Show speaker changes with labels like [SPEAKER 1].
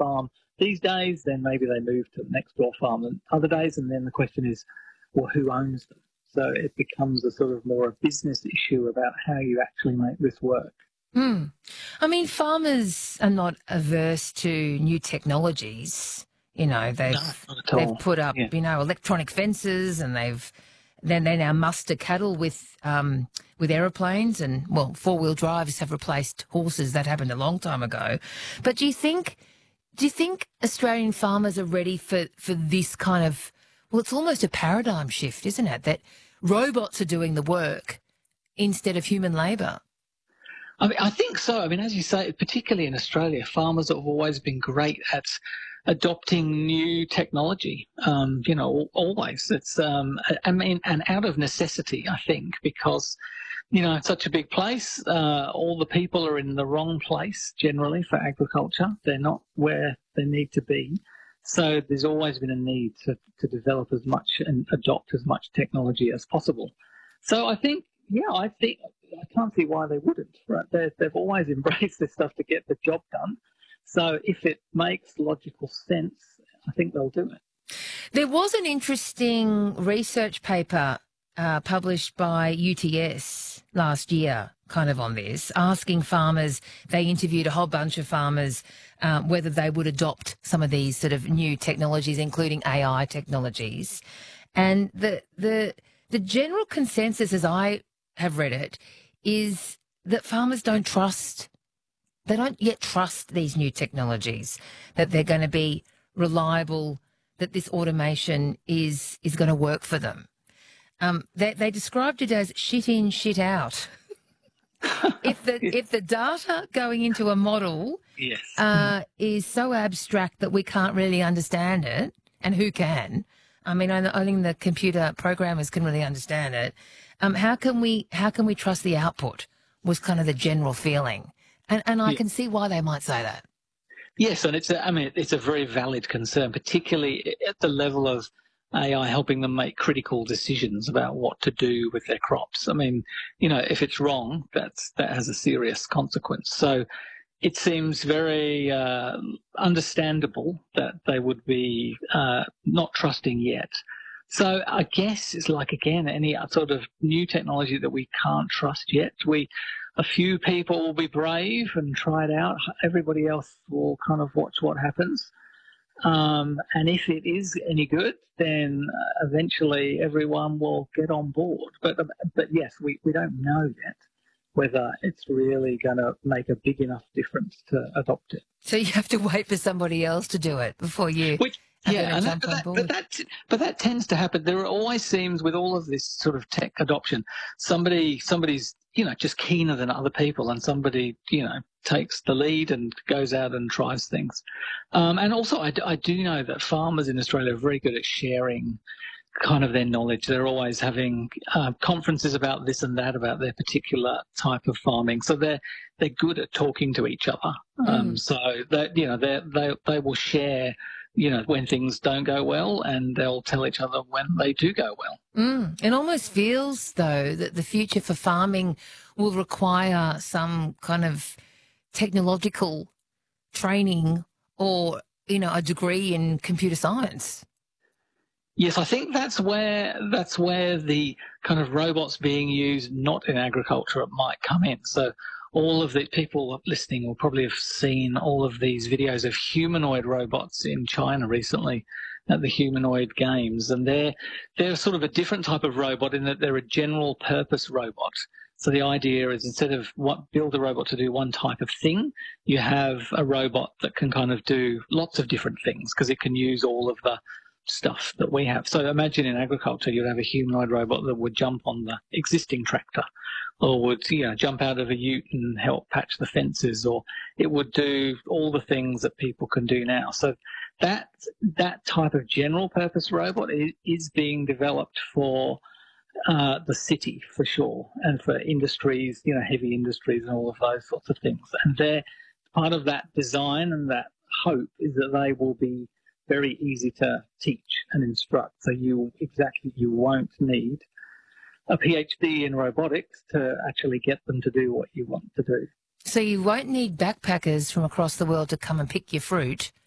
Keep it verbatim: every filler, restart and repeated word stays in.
[SPEAKER 1] farm these days, then maybe they move to the next door farm and other days, and then the question is, well, who owns them? So it becomes a sort of more a business issue about how you actually make this work.
[SPEAKER 2] Hmm. I mean, farmers are not averse to new technologies. You know, they've
[SPEAKER 1] No, not at
[SPEAKER 2] they've
[SPEAKER 1] all.
[SPEAKER 2] put up,
[SPEAKER 1] Yeah.
[SPEAKER 2] you know, electronic fences, and they've then they now muster cattle with um, with aeroplanes, and well, four wheel drives have replaced horses. That happened a long time ago. But do you think do you think Australian farmers are ready for for this kind of, well, it's almost a paradigm shift, isn't it? That robots are doing the work instead of human labour.
[SPEAKER 1] I mean, I think so. I mean, as you say, particularly in Australia, farmers have always been great at adopting new technology. Um, you know, always. It's, um, I mean, and out of necessity, I think, because, you know, it's such a big place. Uh, all the people are in the wrong place generally for agriculture. They're not where they need to be. So there's always been a need to, to develop as much and adopt as much technology as possible. So I think, yeah, I think I can't see why they wouldn't. Right? They're, they've always embraced this stuff to get the job done. So if it makes logical sense, I think they'll do it.
[SPEAKER 2] There was an interesting research paper uh, published by U T S last year, kind of on this, asking farmers. They interviewed a whole bunch of farmers um, whether they would adopt some of these sort of new technologies, including A I technologies. And the the the general consensus, as I have read it, is that farmers don't trust. They don't yet trust these new technologies, that they're going to be reliable, that this automation is is going to work for them. Um, they, they described it as shit in, shit out. if the if the data going into a model
[SPEAKER 1] yes.
[SPEAKER 2] uh, is so abstract that we can't really understand it, and who can? I mean, only the computer programmers can really understand it. Um, how can we how can we trust the output? Was kind of the general feeling. And, and I
[SPEAKER 1] Yeah.
[SPEAKER 2] can see why they might say that.
[SPEAKER 1] Yes, and it's a, I mean, it's a very valid concern, particularly at the level of A I helping them make critical decisions about what to do with their crops. I mean, you know, if it's wrong, that's that has a serious consequence. So it seems very uh, understandable that they would be uh, not trusting yet. So I guess it's like, again, any sort of new technology that we can't trust yet. We, a few people will be brave and try it out. Everybody else will kind of watch what happens. Um, and if it is any good, then uh, eventually everyone will get on board. But but yes, we, we don't know yet whether it's really going to make a big enough difference to adopt it.
[SPEAKER 2] So you have to wait for somebody else to do it before you...
[SPEAKER 1] Which, yeah, and that, but, that, but, that, but that tends to happen. There always seems, with all of this sort of tech adoption, somebody somebody's, you know, just keener than other people, and somebody, you know, takes the lead and goes out and tries things. Um, and also, I, I do know that farmers in Australia are very good at sharing kind of their knowledge. They're always having uh, conferences about this and that, about their particular type of farming. So they're they're good at talking to each other. Um,
[SPEAKER 2] Mm.
[SPEAKER 1] so that, you know, they they they will share, you know, when things don't go well, and they'll tell each other when they do go well.
[SPEAKER 2] Mm. It almost feels, though, that the future for farming will require some kind of technological training or, you know, a degree in computer science.
[SPEAKER 1] Yes, I think that's where that's where the kind of robots being used, not in agriculture, might come in. So all of the people listening will probably have seen all of these videos of humanoid robots in China recently at the Humanoid Games, and they're they're sort of a different type of robot in that they're a general purpose robot. So the idea is, instead of what build a robot to do one type of thing, you have a robot that can kind of do lots of different things because it can use all of the stuff that we have. So imagine in agriculture you'd have a humanoid robot that would jump on the existing tractor, or would, you know, jump out of a ute and help patch the fences, or it would do all the things that people can do now. So that that type of general purpose robot is, is being developed for uh, the city for sure, and for industries, you know, heavy industries and all of those sorts of things. And they're part of that design, and that hope is that they will be very easy to teach and instruct. So you exactly you won't need a PhD in robotics to actually get them to do what you want to do.
[SPEAKER 2] So you won't need backpackers from across the world to come and pick your fruit.